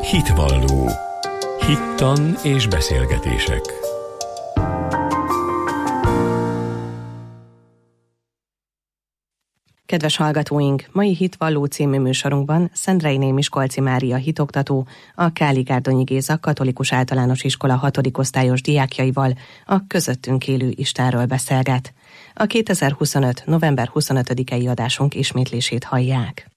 Hitvalló. Hittan és beszélgetések. Kedves hallgatóink, mai Hitvalló című műsorunkban Szendreyné Miskolci Mária hitoktató, a Káli-Gárdonyi Géza Katolikus Általános Iskola 6. osztályos diákjaival a közöttünk élő Istenről beszélget. A 2025. november 25-i adásunk ismétlését hallják.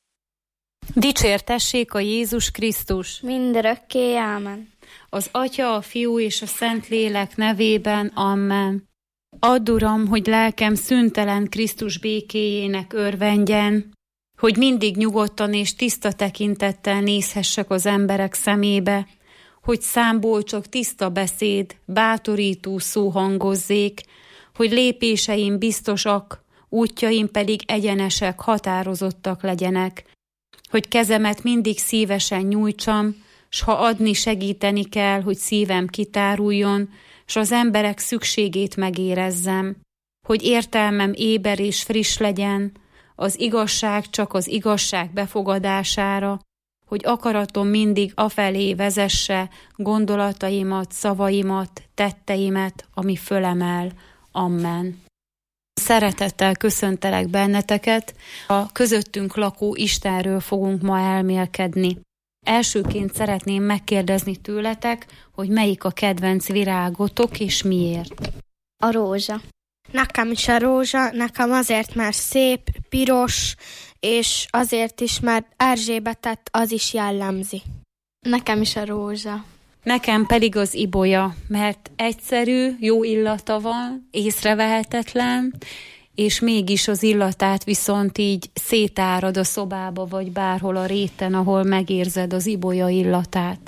Dicsértessék a Jézus Krisztus! Mindörökké, ámen. Az Atya, a Fiú és a Szentlélek nevében, amen. Add, Uram, hogy lelkem szüntelen Krisztus békéjének örvendjen, hogy mindig nyugodtan és tiszta tekintettel nézhessek az emberek szemébe, hogy számból csak tiszta beszéd, bátorító szó hangozzék, hogy lépéseim biztosak, útjaim pedig egyenesek, határozottak legyenek, hogy kezemet mindig szívesen nyújtsam, s ha adni segíteni kell, hogy szívem kitáruljon, s az emberek szükségét megérezzem, hogy értelmem éber és friss legyen, az igazság csak az igazság befogadására, hogy akaratom mindig afelé vezesse gondolataimat, szavaimat, tetteimet, ami fölemel. Amen. Szeretettel köszöntelek benneteket, a közöttünk lakó Istenről fogunk ma elmélkedni. Elsőként szeretném megkérdezni tőletek, hogy melyik a kedvenc virágotok és miért? A rózsa. Nekem is a rózsa, nekem azért, mert szép, piros, és azért is, mert Erzsébetet az is jellemzi. Nekem is a rózsa. Nekem pedig az ibolya, mert egyszerű, jó illata van, észrevehetetlen, és mégis az illatát viszont így szétárad a szobába, vagy bárhol a réten, ahol megérzed az ibolya illatát.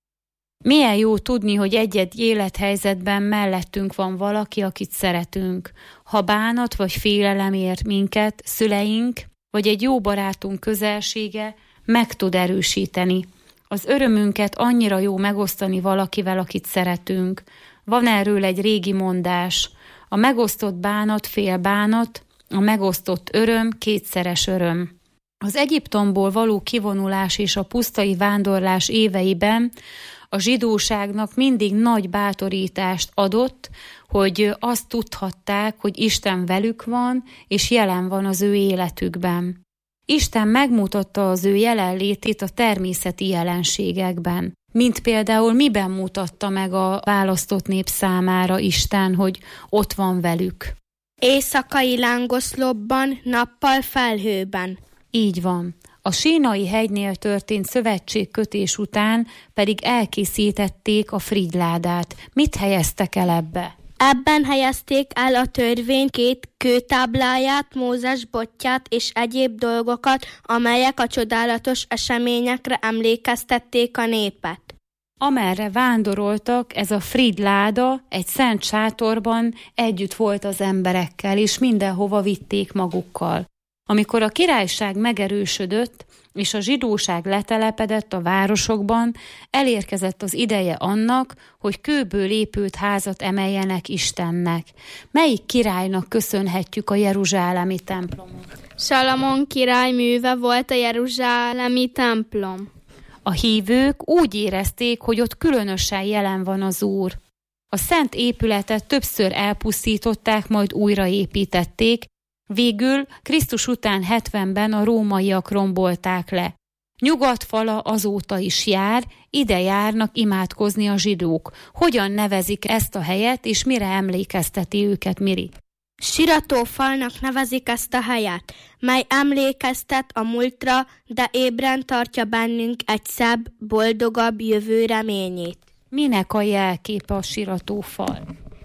Milyen jó tudni, hogy egy-egy élethelyzetben mellettünk van valaki, akit szeretünk. Ha bánat vagy félelem ér minket, szüleink, vagy egy jó barátunk közelsége meg tud erősíteni. Az örömünket annyira jó megosztani valakivel, akit szeretünk. Van erről egy régi mondás: a megosztott bánat fél bánat, a megosztott öröm kétszeres öröm. Az Egyiptomból való kivonulás és a pusztai vándorlás éveiben a zsidóságnak mindig nagy bátorítást adott, hogy azt tudhatták, hogy Isten velük van, és jelen van az ő életükben. Isten megmutatta az ő jelenlétét a természeti jelenségekben. Mint például miben mutatta meg a választott nép számára Isten, hogy ott van velük? Éjszakai lángoszlopban, nappal felhőben. Így van. A Sínai hegynél történt szövetségkötés után pedig elkészítették a frigyládát. Mit helyeztek el ebbe? Ebben helyezték el a törvény 2 kőtábláját, Mózes botját és egyéb dolgokat, amelyek a csodálatos eseményekre emlékeztették a népet. Amerre vándoroltak, ez a frigyláda egy szent sátorban együtt volt az emberekkel, és mindenhova vitték magukkal. Amikor a királyság megerősödött, és a zsidóság letelepedett a városokban, elérkezett az ideje annak, hogy kőből épült házat emeljenek Istennek. Melyik királynak köszönhetjük a jeruzsálemi templomot? Salamon király műve volt a jeruzsálemi templom. A hívők úgy érezték, hogy ott különösen jelen van az Úr. A szent épületet többször elpusztították, majd újraépítették, végül Krisztus után 70-ben a rómaiak rombolták le. Nyugatfala azóta is jár, ide járnak imádkozni a zsidók. Hogyan nevezik ezt a helyet, és mire emlékezteti őket, Miri? Siratófalnak nevezik ezt a helyet, mely emlékeztet a múltra, de ébren tartja bennünk egy szebb, boldogabb jövő reményét. Minek a jelképe a siratófal?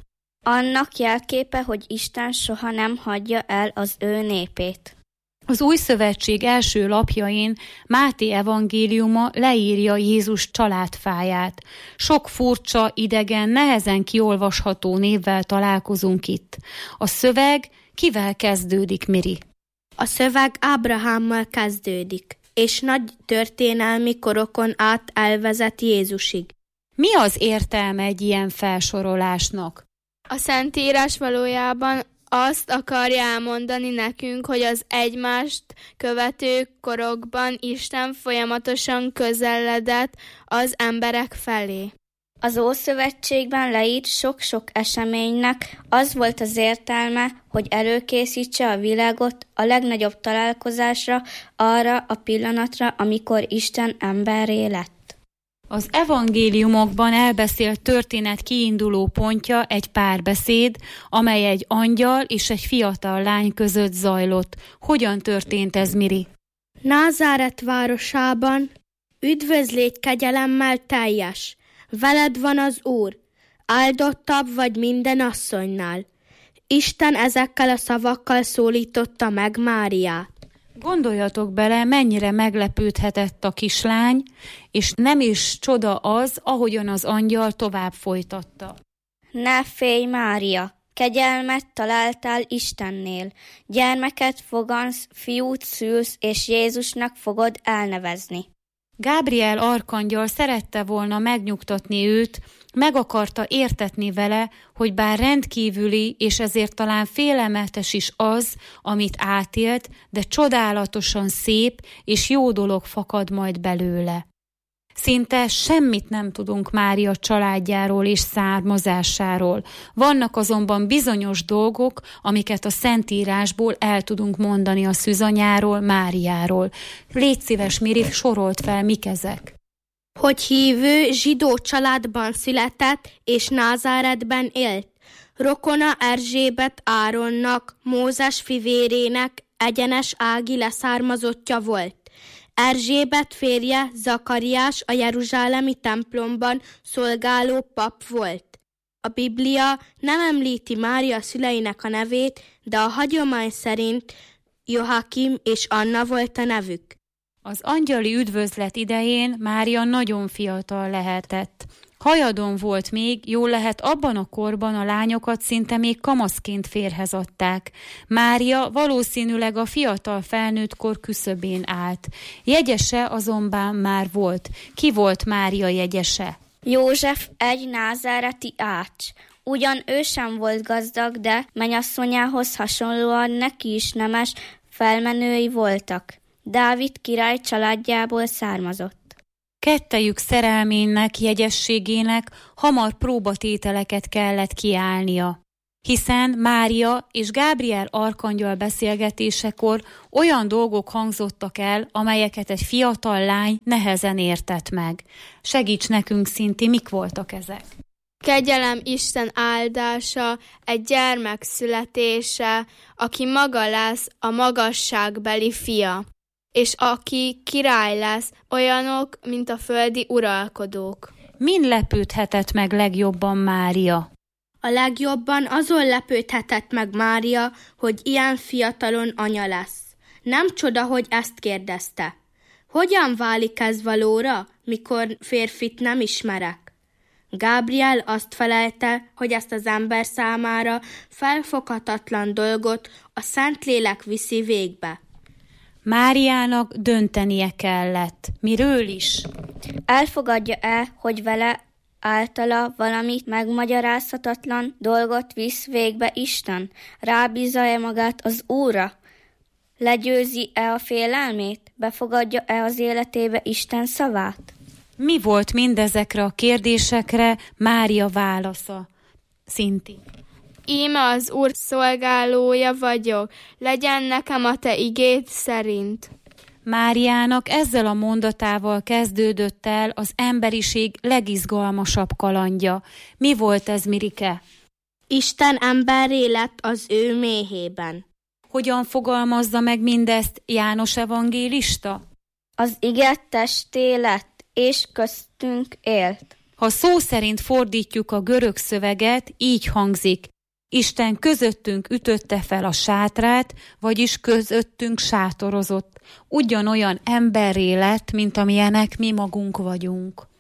Annak jelképe, hogy Isten soha nem hagyja el az ő népét. Az Új Szövetség első lapjain Máté evangéliuma leírja Jézus családfáját. Sok furcsa, idegen, nehezen kiolvasható névvel találkozunk itt. A szöveg kivel kezdődik, Miri? A szöveg Ábrahámmal kezdődik, és nagy történelmi korokon át elvezet Jézusig. Mi az értelme egy ilyen felsorolásnak? A Szentírás valójában Azt akarja elmondani nekünk, hogy az egymást követő korokban Isten folyamatosan közeledett az emberek felé. Az Ószövetségben leírt sok-sok eseménynek az volt az értelme, hogy előkészítse a világot a legnagyobb találkozásra, arra a pillanatra, amikor Isten emberré lett. Az evangéliumokban elbeszélt történet kiinduló pontja egy párbeszéd, amely egy angyal és egy fiatal lány között zajlott. Hogyan történt ez, Miri? Názáret városában: üdvözlégy kegyelemmel teljes, veled van az Úr, áldottabb vagy minden asszonynál. Isten ezekkel a szavakkal szólította meg Máriát. Gondoljatok bele, mennyire meglepődhetett a kislány, és nem is csoda az, ahogyan az angyal tovább folytatta. Ne félj, Mária, kegyelmet találtál Istennél. Gyermeket fogansz, fiút szülsz, és Jézusnak fogod elnevezni. Gábriel arkangyal szerette volna megnyugtatni őt, meg akarta értetni vele, hogy bár rendkívüli, és ezért talán félelmetes is az, amit átélt, de csodálatosan szép és jó dolog fakad majd belőle. Szinte semmit nem tudunk Mária családjáról és származásáról. Vannak azonban bizonyos dolgok, amiket a Szentírásból el tudunk mondani a szűzanyáról, Máriáról. Légy szíves, Miri, sorolt fel, mik ezek? Hogy hívő zsidó családban született és Názáretben élt. Rokona Erzsébet Áronnak, Mózes fivérének egyenes ági leszármazottja volt. Erzsébet férje Zakariás a jeruzsálemi templomban szolgáló pap volt. A Biblia nem említi Mária szüleinek a nevét, de a hagyomány szerint Joakim és Anna volt a nevük. Az angyali üdvözlet idején Mária nagyon fiatal lehetett. Hajadon volt még, jól lehet abban a korban a lányokat szinte még kamaszként férhez adták. Mária valószínűleg a fiatal felnőttkor küszöbén állt. Jegyese azonban már volt. Ki volt Mária jegyese? József egy názáreti ács. Ugyan ő sem volt gazdag, de mennyasszonyához hasonlóan neki is nemes felmenői voltak. Dávid király családjából származott. Kettejük szerelmének, jegyességének hamar próbatételeket kellett kiállnia, hiszen Mária és Gábriel arkangyal beszélgetésekor olyan dolgok hangzottak el, amelyeket egy fiatal lány nehezen értett meg. Segíts nekünk, Szinti, mik voltak ezek? Kegyelem Isten áldása, egy gyermek születése, aki maga lesz a magasságbeli fia, és aki király lesz, olyanok, mint a földi uralkodók. Min lepődhetett meg legjobban Mária? A legjobban azon lepődhetett meg Mária, hogy ilyen fiatalon anya lesz. Nem csoda, hogy ezt kérdezte. Hogyan válik ez valóra, mikor férfit nem ismerek? Gábriel azt felelte, hogy ezt az ember számára felfoghatatlan dolgot a Szentlélek viszi végbe. Máriának döntenie kellett. Miről is? Elfogadja-e, hogy vele általa valamit megmagyarázhatatlan dolgot visz végbe Isten? Rábízza-e magát az Úrra? Legyőzi-e a félelmét? Befogadja-e az életébe Isten szavát? Mi volt mindezekre a kérdésekre Mária válasza? Szinti. Íme az Úr szolgálója vagyok, legyen nekem a te igéd szerint. Máriának ezzel a mondatával kezdődött el az emberiség legizgalmasabb kalandja. Mi volt ez, Mirike? Isten emberré lett az ő méhében. Hogyan fogalmazza meg mindezt János evangélista? Az ige testé lett, és köztünk élt. Ha szó szerint fordítjuk a görög szöveget, így hangzik: Isten közöttünk ütötte fel a sátrát, vagyis közöttünk sátorozott. Ugyanolyan emberré lett, mint amilyenek mi magunk vagyunk.